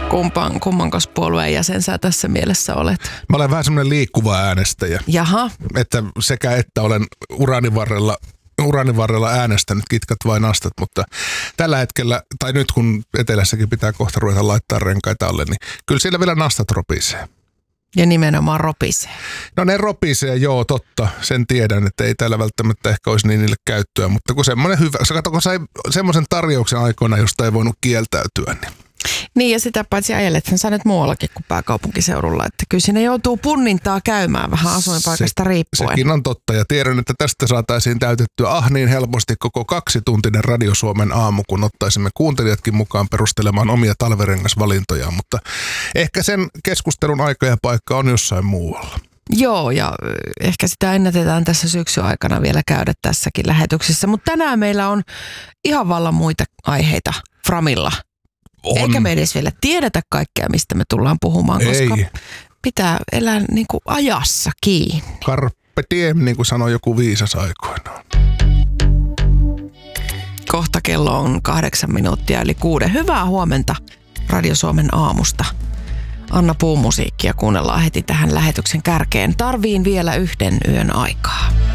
Kummankos puolueen jäsen sä tässä mielessä olet? Mä olen vähän semmoinen liikkuva äänestäjä. Jaha. Että olen urani varrella äänestänyt kitkat vai nastat, mutta tällä hetkellä, tai nyt kun etelässäkin pitää kohta ruveta laittaa renkaita alle, niin kyllä siellä vielä nastat ropisee. Ja nimenomaan ropisee. No ne ropisee, joo, totta. Sen tiedän, että ei täällä välttämättä ehkä olisi niin niille käyttöä, mutta kun semmoinen hyvä, kun sai semmoisen tarjouksen aikoina, josta ei voinut kieltäytyä, niin. Niin ja sitä paitsi ajelethan sä nyt muuallakin kuin pääkaupunkiseudulla, että kyllä siinä joutuu punnintaa käymään vähän asuinpaikasta riippuen. Sekin on totta ja tiedän, että tästä saataisiin täytettyä niin helposti koko 2-tuntinen Radio Suomen aamu, kun ottaisimme kuuntelijatkin mukaan perustelemaan omia talverengasvalintojaan, mutta ehkä sen keskustelun aika ja paikka on jossain muualla. Joo, ja ehkä sitä ennätetään tässä syksyn aikana vielä käydä tässäkin lähetyksessä, mutta tänään meillä on ihan vallan muita aiheita Framilla. On. Eikä me edes vielä tiedetä kaikkea, mistä me tullaan puhumaan, koska pitää elää niin kuin ajassa kiinni. Carpe diem, niin kuin sanoi joku viisas aikoinaan. Kohta kello on 8 minuuttia eli 6. Hyvää huomenta Radio Suomen aamusta. Anna Puun musiikkia kuunnellaan heti tähän lähetyksen kärkeen. Tarviin vielä 1 yön aikaa.